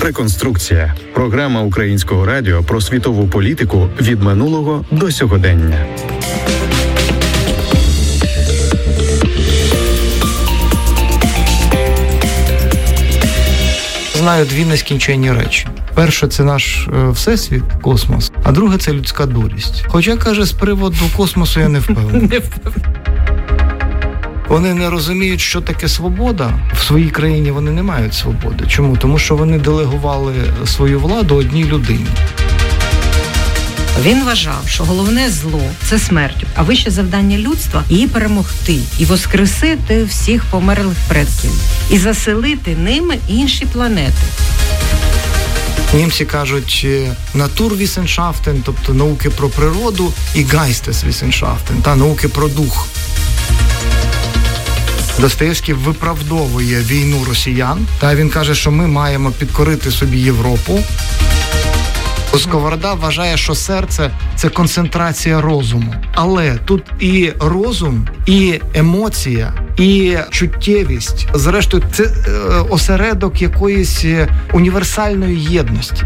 Реконструкція. Програма Українського радіо про світову політику від минулого до сьогодення. Знаю дві нескінченні речі. Перше – це наш всесвіт, космос, а друге – це людська дурість. Хоча, каже, з приводу космосу я не впевнений. Вони не розуміють, що таке свобода. В своїй країні вони не мають свободи. Чому? Тому що вони делегували свою владу одній людині. Він вважав, що головне зло – це смерть, а вище завдання людства – її перемогти і воскресити всіх померлих предків, і заселити ними інші планети. Німці кажуть «Naturwissenschaften», тобто науки про природу, і «Geisteswissenschaften», та науки про дух. Достоєвський виправдовує війну росіян, та він каже, що ми маємо підкорити собі Європу. Сковорода вважає, що серце – це концентрація розуму. Але тут і розум, і емоція, і чуттєвість. Зрештою, це осередок якоїсь універсальної єдності.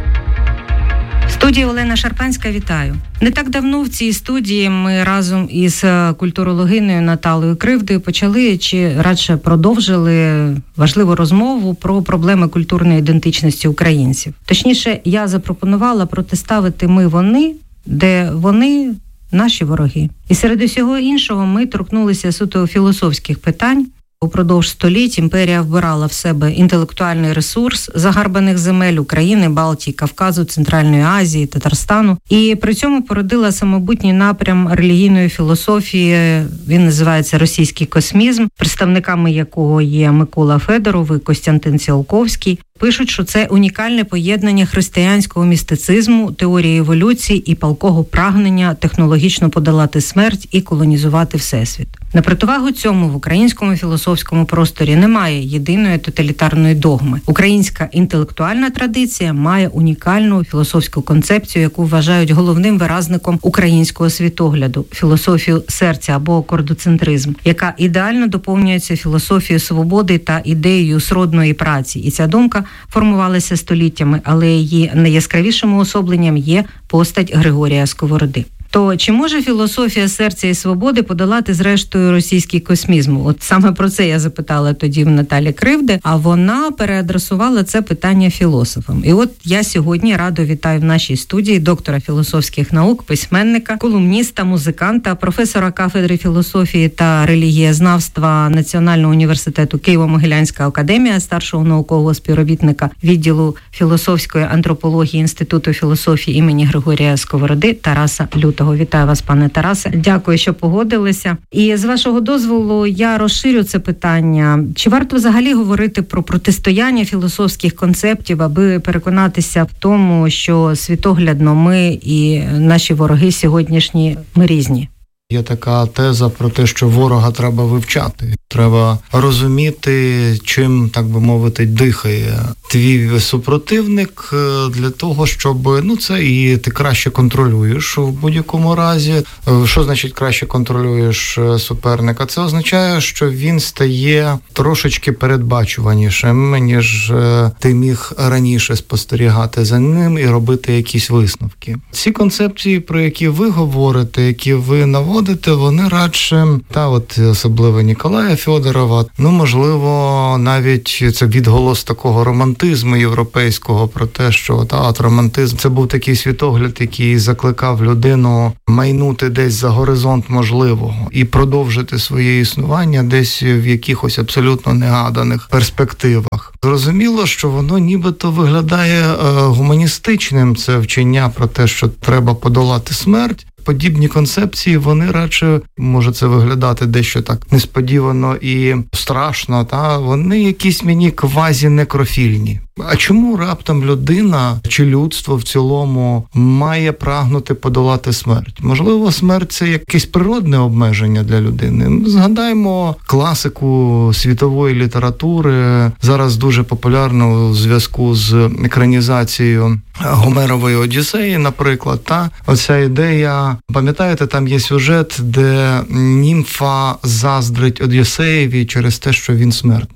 Студія Олена Шарпанська, вітаю. Не так давно в цій студії ми разом із культурологинею Наталею Кривдою почали, чи радше продовжили важливу розмову про проблеми культурної ідентичності українців. Точніше, я запропонувала протиставити «ми-вони», де вони – наші вороги. І серед усього іншого ми торкнулися суто філософських питань. Упродовж століть імперія вбирала в себе інтелектуальний ресурс загарбаних земель України, Балтії, Кавказу, Центральної Азії, Татарстану. І при цьому породила самобутній напрям релігійної філософії, він називається російський космізм, представниками якого є Микола Федоров і Костянтин Ціолковський. Пишуть, що це унікальне поєднання християнського містицизму, теорії еволюції і палкого прагнення технологічно подолати смерть і колонізувати Всесвіт. На противагу цьому в українському філософському просторі немає єдиної тоталітарної догми. Українська інтелектуальна традиція має унікальну філософську концепцію, яку вважають головним виразником українського світогляду – філософію серця або кордоцентризм, яка ідеально доповнюється філософією свободи та ідеєю сродної праці. І ця думка формувалася століттями, але її найяскравішим уособленням є постать Григорія Сковороди. То чи може філософія серця і свободи подолати зрештою російський космізм? От саме про це я запитала тоді в Наталі Кривди, а вона переадресувала це питання філософам. І от я сьогодні радо вітаю в нашій студії доктора філософських наук, письменника, колумніста, музиканта, професора кафедри філософії та релігієзнавства Національного університету Києво-Могилянська академія, старшого наукового співробітника відділу філософської антропології Інституту філософії імені Григорія Сковороди Тараса Лютого. Вітаю вас, пане Тарасе. Дякую, що погодилися. І з вашого дозволу я розширю це питання. Чи варто взагалі говорити про протистояння філософських концептів, аби переконатися в тому, що світоглядно ми і наші вороги сьогоднішні, ми різні? Є така теза про те, що ворога треба вивчати. Треба розуміти, чим, так би мовити, дихає твій супротивник для того, щоб, це і ти краще контролюєш в будь-якому разі. Що значить краще контролюєш суперника? Це означає, що він стає трошечки передбачуванішим, ніж ти міг раніше спостерігати за ним і робити якісь висновки. Ці концепції, про які ви говорите, які ви наводите, вони радше, особливо Ніколая Федорова, можливо, навіть це відголос такого романтизму європейського про те, що романтизм – це був такий світогляд, який закликав людину майнути десь за горизонт можливого і продовжити своє існування десь в якихось абсолютно негаданих перспективах. Зрозуміло, що воно нібито виглядає гуманістичним, це вчення про те, що треба подолати смерть. Подібні концепції, вони радше, може це виглядати дещо так несподівано і страшно, вони якісь мені квазі-некрофільні. А чому раптом людина чи людство в цілому має прагнути подолати смерть? Можливо, смерть – це якесь природне обмеження для людини. Згадаймо класику світової літератури, зараз дуже популярну у зв'язку з екранізацією Гомерової Одіссеї, наприклад. Оця ідея, пам'ятаєте, там є сюжет, де німфа заздрить Одіссеєві через те, що він смертний.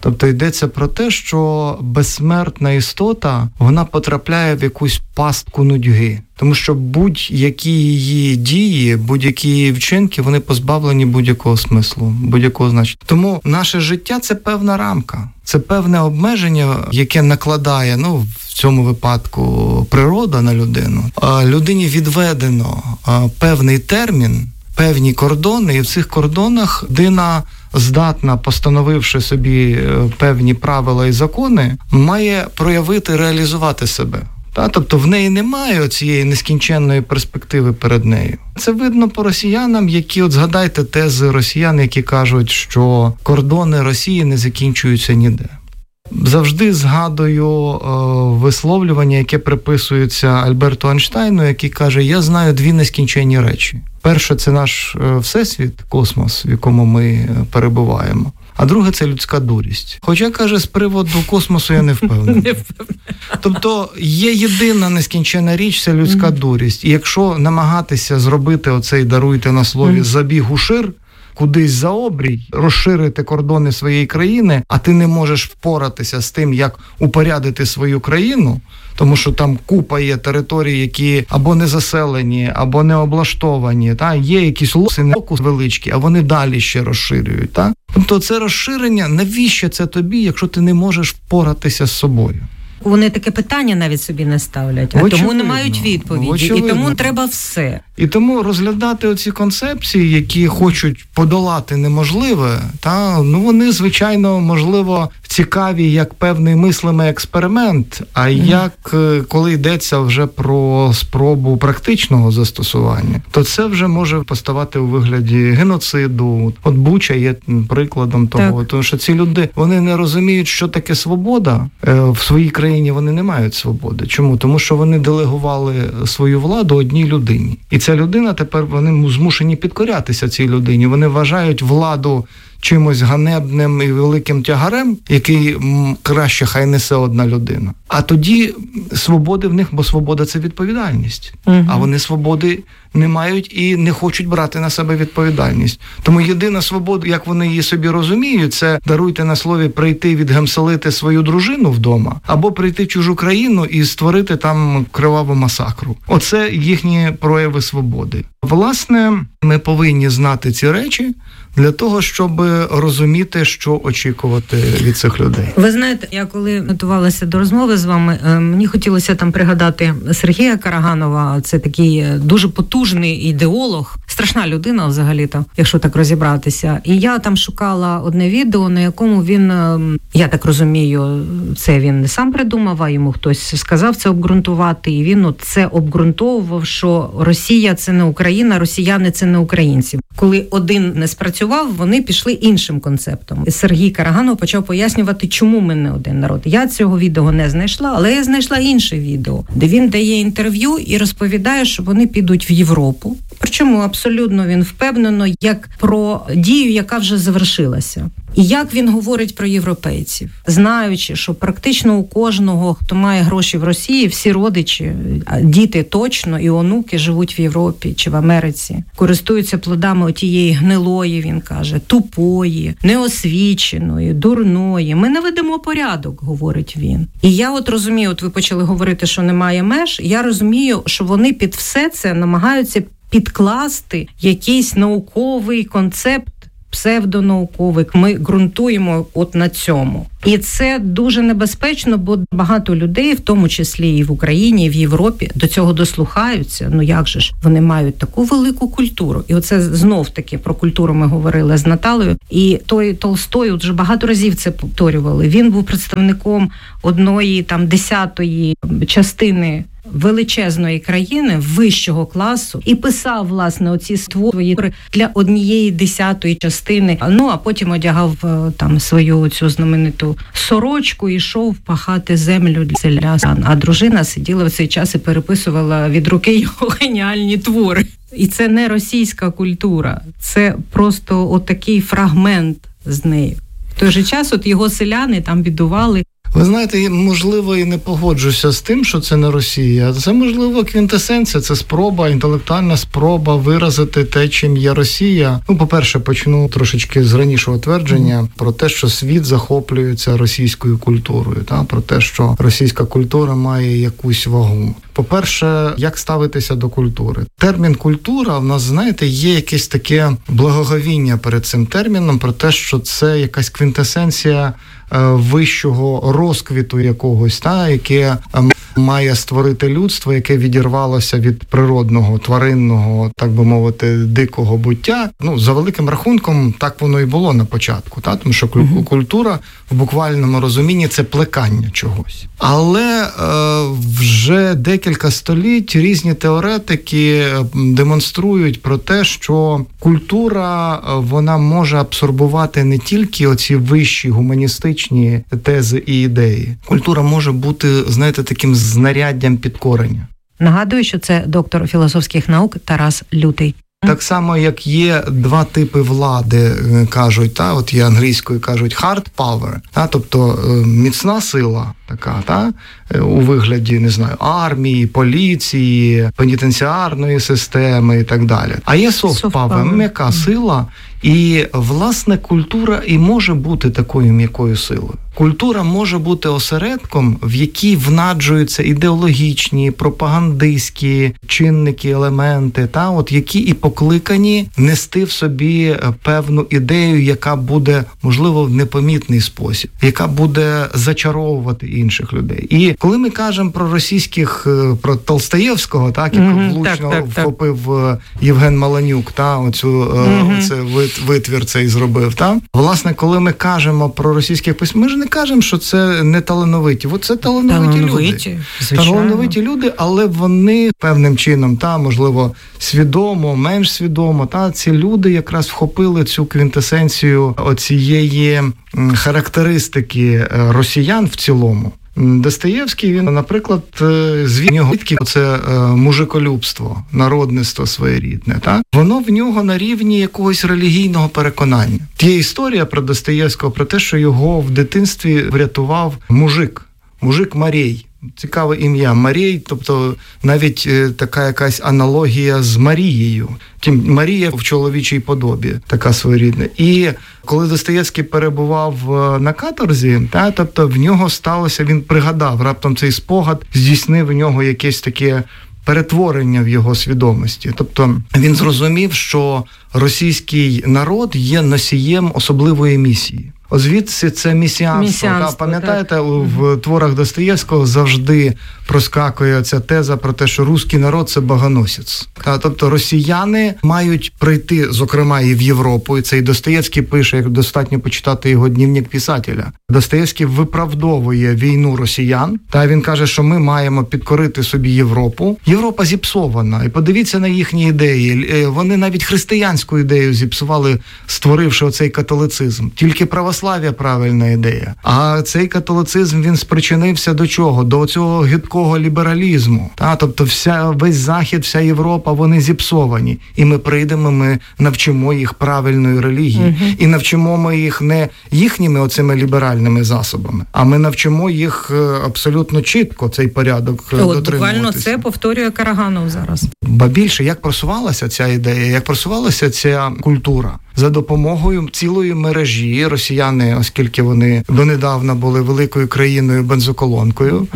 Тобто йдеться про те, що безсмертна істота, вона потрапляє в якусь пастку нудьги. Тому що будь-які її дії, будь-які її вчинки, вони позбавлені будь-якого смислу, будь-якого значення. Тому наше життя – це певна рамка, це певне обмеження, яке накладає, в цьому випадку природа на людину. Людині відведено певний термін, певні кордони, і в цих кордонах людина здатна, постановивши собі певні правила і закони, має проявити, реалізувати себе. Тобто в неї немає цієї нескінченної перспективи перед нею. Це видно по росіянам, які, згадайте тези росіян, які кажуть, що кордони Росії не закінчуються ніде. Завжди згадую висловлювання, яке приписується Альберту Ейнштейну, який каже: «Я знаю дві нескінченні речі. Перше – це наш всесвіт, космос, в якому ми перебуваємо. А друге – це людська дурість». Хоча, каже, з приводу космосу я не впевнений. Тобто є єдина нескінчена річ – це людська дурість. І якщо намагатися зробити оцей, даруйте на слові, забіг у шир, кудись за обрій, розширити кордони своєї країни, а ти не можеш впоратися з тим, як упорядити свою країну, тому що там купа є територій, які або не заселені, або не облаштовані, є якісь лоси величкі, а вони далі ще розширюють. Тобто це розширення, навіщо це тобі, якщо ти не можеш впоратися з собою? Вони таке питання навіть собі не ставлять, а тому не мають відповіді. І тому треба все. І тому розглядати оці концепції, які хочуть подолати неможливе, вони, звичайно, можливо, цікаві як певний мислимий експеримент, а як коли йдеться вже про спробу практичного застосування, то це вже може поставати у вигляді геноциду. От Буча є прикладом того, тому що ці люди, вони не розуміють, що таке свобода. В своїй країні вони не мають свободи. Чому? Тому що вони делегували свою владу одній людині. І ця людина тепер, вони змушені підкорятися цій людині. Вони вважають владу чимось ганебним і великим тягарем, який краще хай несе одна людина. А тоді свободи в них, бо свобода – це відповідальність. А вони свободи не мають і не хочуть брати на себе відповідальність. Тому єдина свобода, як вони її собі розуміють, це, даруйте на слові, прийти відгемселити свою дружину вдома, або прийти в чужу країну і створити там криваву масакру. Оце їхні прояви свободи. Власне, ми повинні знати ці речі для того, щоб розуміти, що очікувати від цих людей. Ви знаєте, я коли готувалася до розмови з вами, мені хотілося там пригадати Сергія Караганова. Це такий дуже потужний ідеолог, страшна людина взагалі-то, якщо так розібратися. І я там шукала одне відео, на якому він, я так розумію, це він не сам придумав, а йому хтось сказав це обґрунтувати, і він це обґрунтовував, що Росія – це не Україна, росіяни – це не українці. Коли один не спрацював, вони пішли іншим концептом. І Сергій Караганов почав пояснювати, чому ми не один народ. Я цього відео не знайшла, але я знайшла інше відео, де він дає інтерв'ю і розповідає, що вони підуть в Європу. Причому абсолютно він впевнено, як про дію, яка вже завершилася. І як він говорить про європейців, знаючи, що практично у кожного, хто має гроші в Росії, всі родичі, діти точно і онуки живуть в Європі чи в Америці, користуються плодами отієї гнилої, він каже, тупої, неосвіченої, дурної. Ми наведемо порядок, говорить він. І я розумію, ви почали говорити, що немає меж, я розумію, що вони під все це намагаються підкласти якийсь науковий концепт, псевдонауковий. Ми ґрунтуємо на цьому. І це дуже небезпечно, бо багато людей, в тому числі і в Україні, і в Європі, до цього дослухаються. Як же ж? Вони мають таку велику культуру. І оце знов-таки про культуру ми говорили з Наталею. І той Толстой, вже багато разів це повторювали, він був представником одної, 10-ї частини величезної країни, вищого класу, і писав, власне, оці твори для однієї 10-ї частини, а потім одягав свою цю знамениту сорочку і йшов пахати землю для селян. А дружина сиділа в цей час і переписувала від руки його геніальні твори. І це не російська культура, це просто отакий фрагмент з нею. В той же час його селяни там бідували. Ви знаєте, можливо, і не погоджуся з тим, що це не Росія. Це, можливо, квінтесенція, це спроба, інтелектуальна спроба виразити те, чим є Росія. По-перше, почну трошечки з ранішого твердження про те, що світ захоплюється російською культурою, про те, що російська культура має якусь вагу. По-перше, як ставитися до культури? Термін «культура» в нас, знаєте, є якесь таке благоговіння перед цим терміном про те, що це якась квінтесенція вищого розквіту якогось, яке має створити людство, яке відірвалося від природного, тваринного, так би мовити, дикого буття. За великим рахунком, так воно і було на початку, тому що культура в буквальному розумінні – це плекання чогось. Але вже декілька століть різні теоретики демонструють про те, що культура, вона може абсорбувати не тільки оці вищі гуманістичні тези і ідеї. Культура може бути, знаєте, таким знаряддям підкорення. Нагадую, що це доктор філософських наук Тарас Лютий. Так само, як є два типи влади, кажуть, от є англійською, кажуть hard power, тобто міцна сила така, у вигляді, не знаю, армії, поліції, пенітенціарної системи і так далі. А є soft power, м'яка сила, і, власне, культура і може бути такою м'якою силою. Культура може бути осередком, в якій внаджуються ідеологічні, пропагандистські чинники, елементи, які і покликані нести в собі певну ідею, яка буде, можливо, в непомітний спосіб, яка буде зачаровувати інших людей. І коли ми кажемо про російських, про Толстоєвського, якого влучно вхопив Євген Маланюк, оце витвір цей зробив, власне, коли ми кажемо про російських письменників, ми ж не кажемо, що це не талановиті. Це талановиті люди. Талановиті люди, але вони певним чином, можливо, свідомо, менш свідомо, ці люди якраз вхопили цю квінтесенцію оцієї характеристики росіян в цілому. Достоєвський, він, наприклад, звідки це мужиколюбство, народництво своєрідне, воно в нього на рівні якогось релігійного переконання. Є історія про Достоєвського, про те, що його в дитинстві врятував мужик Марій. Цікаве ім'я Марій, тобто навіть така якась аналогія з Марією. Марія в чоловічій подобі, така своєрідна. І коли Достоєвський перебував на каторзі, тобто в нього сталося, він пригадав, раптом цей спогад здійснив в нього якесь таке перетворення в його свідомості. Тобто він зрозумів, що російський народ є носієм особливої місії. Звідси це місіанство. Пам'ятаєте, в творах Достоєвського завжди проскакує ця теза про те, що руський народ – це богоносець. Тобто росіяни мають прийти, зокрема, і в Європу, і це і Достоєвський пише, як достатньо почитати його дневник писателя. Достоєвський виправдовує війну росіян, він каже, що ми маємо підкорити собі Європу. Європа зіпсована, і подивіться на їхні ідеї. Вони навіть християнську ідею зіпсували, створивши оцей католицизм. Тільки православ'я правильна ідея. А цей католицизм, він спричинився до чого? До цього гидкого лібералізму. Тобто весь Захід, вся Європа, вони зіпсовані. І ми прийдемо, ми навчимо їх правильної релігії. І навчимо ми їх не їхніми оцими ліберальними засобами, а ми навчимо їх абсолютно чітко цей порядок дотримуватися. Буквально це повторює Караганов зараз. Ба більше, як просувалася ця ідея, як просувалася ця культура? За допомогою цілої мережі росіяни, оскільки вони донедавна були великою країною бензоколонкою,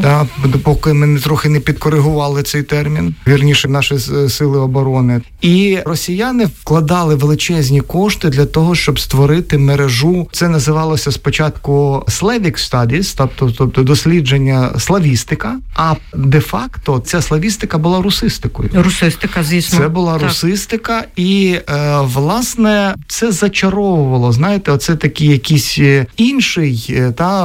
поки ми трохи не підкоригували цей термін, вірніше наші сили оборони. І росіяни вкладали величезні кошти для того, щоб створити мережу. Це називалося спочатку Slavic Studies, тобто дослідження славістика, а де-факто ця славістика була русистикою. Русистика, звісно. Це була русистика і, власне, це зачаровувало, знаєте, оце такий якийсь інший,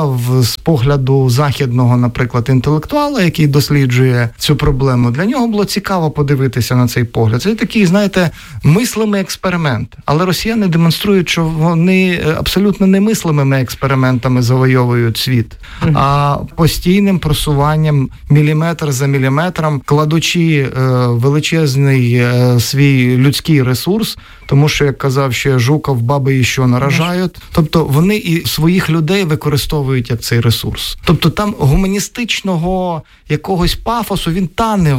з погляду західного, наприклад, інтелектуала, який досліджує цю проблему. Для нього було цікаво подивитися на цей погляд. Це такий, знаєте, мислимий експеримент. Але росіяни демонструють, що вони абсолютно немислимими експериментами завойовують світ, а постійним просуванням міліметр за міліметром, кладучи величезний свій людський ресурс, тому що, як казав ще Жуков, баби і що наражають. Тобто вони і своїх людей використовують як цей ресурс. Тобто там гуманістичного якогось пафосу він тане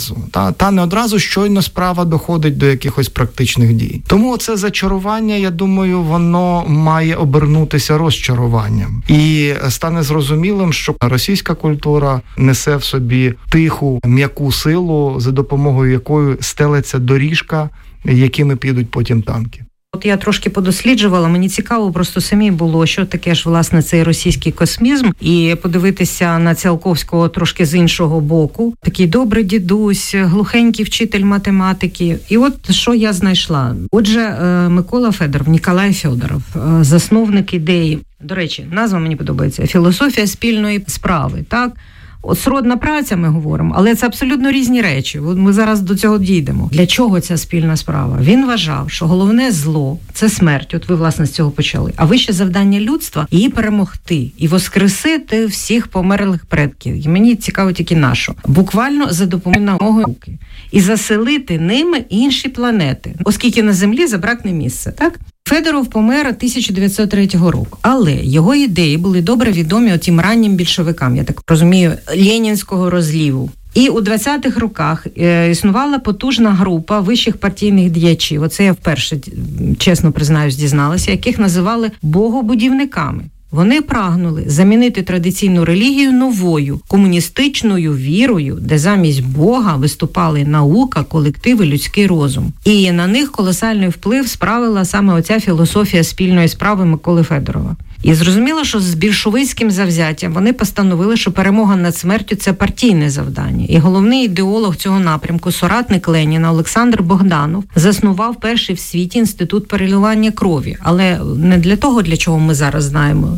одразу, щойно справа доходить до якихось практичних дій. Тому це зачарування, я думаю, воно має обернутися розчаруванням. І стане зрозумілим, що російська культура несе в собі тиху, м'яку силу, за допомогою якої стелиться доріжка, якими підуть потім танки. От я трошки подосліджувала, мені цікаво просто самі було, що таке ж, власне, цей російський космізм, і подивитися на Ціолковського трошки з іншого боку. Такий добрий дідусь, глухенький вчитель математики. І от що я знайшла. Отже, Микола Федоров, Ніколай Федоров, засновник ідеї, до речі, назва мені подобається, «Філософія спільної справи», так? От сродна праця ми говоримо, але це абсолютно різні речі. Ми зараз до цього дійдемо. Для чого ця спільна справа? Він вважав, що головне зло – це смерть. От ви, власне, з цього почали. А вище завдання людства – її перемогти і воскресити всіх померлих предків. І мені цікаво тільки нашу. Буквально за допомогою науки. І заселити ними інші планети, оскільки на Землі забракне місце, так? Федоров помер 1903 року, але його ідеї були добре відомі отим раннім більшовикам, я так розумію, ленінського розліву. І у 20-х роках існувала потужна група вищих партійних діячів, оце я вперше, чесно признаюсь, дізналася, яких називали богобудівниками. Вони прагнули замінити традиційну релігію новою, комуністичною вірою, де замість Бога виступали наука, колективи, людський розум. І на них колосальний вплив справила саме оця філософія спільної справи Миколи Федорова. І зрозуміло, що з більшовицьким завзяттям вони постановили, що перемога над смертю – це партійне завдання. І головний ідеолог цього напрямку, соратник Леніна Олександр Богданов, заснував перший в світі інститут переливання крові. Але не для того, для чого ми зараз знаємо,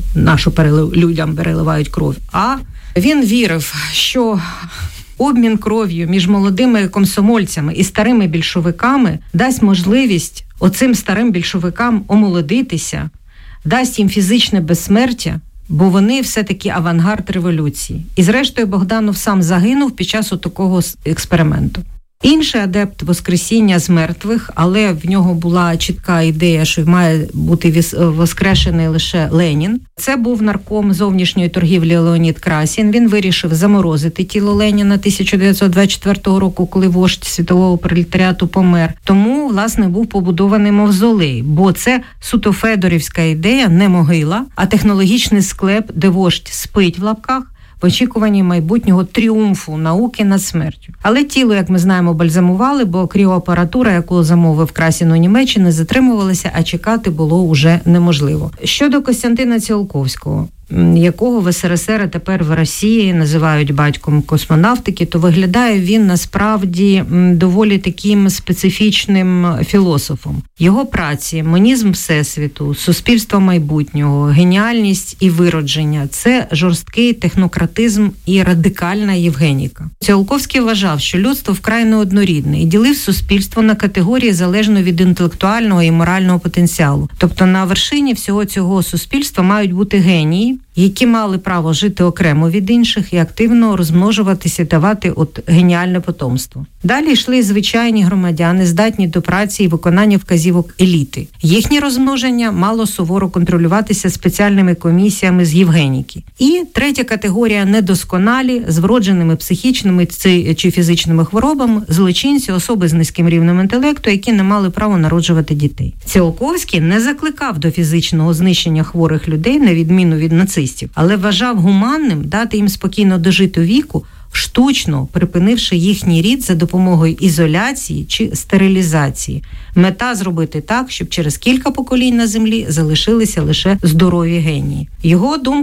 людям переливають кров, а він вірив, що обмін кров'ю між молодими комсомольцями і старими більшовиками дасть можливість оцим старим більшовикам омолодитися, дасть їм фізичне безсмертя, бо вони все-таки авангард революції. І зрештою Богданов сам загинув під час такого експерименту. Інший адепт воскресіння з мертвих, але в нього була чітка ідея, що має бути воскрешений лише Ленін. Це був нарком зовнішньої торгівлі Леонід Красін. Він вирішив заморозити тіло Леніна 1924 року, коли вождь світового пролетаріату помер. Тому, власне, був побудований мавзолей, бо це суто федорівська ідея, не могила, а технологічний склеп, де вождь спить в лапках, в очікуванні майбутнього тріумфу науки над смертю. Але тіло, як ми знаємо, бальзамували, бо кріоапаратура, яку замовив Красін у Німеччині, затримувалася, а чекати було уже неможливо. Щодо Костянтина Ціолковського, якого в СРСР, а тепер в Росії називають батьком космонавтики, то виглядає він насправді доволі таким специфічним філософом. Його праці «Монізм Всесвіту», «Суспільство майбутнього», «Геніальність і виродження» – це жорсткий технократизм і радикальна євгеніка. Ціолковський вважав, що людство вкрай неоднорідне і ділив суспільство на категорії залежно від інтелектуального і морального потенціалу. Тобто на вершині всього цього суспільства мають бути генії, які мали право жити окремо від інших і активно розмножуватися, давати геніальне потомство. Далі йшли звичайні громадяни, здатні до праці і виконання вказівок еліти. Їхнє розмноження мало суворо контролюватися спеціальними комісіями з євгеніки. І третя категорія – недосконалі, з вродженими психічними чи фізичними хворобами, злочинці, особи з низьким рівнем інтелекту, які не мали права народжувати дітей. Ціолковський не закликав до фізичного знищення хворих людей, на відміну від нацистів, але вважав гуманним дати їм спокійно дожити віку, штучно припинивши їхній рід за допомогою ізоляції чи стерилізації. Мета – зробити так, щоб через кілька поколінь на землі залишилися лише здорові генії. Його думка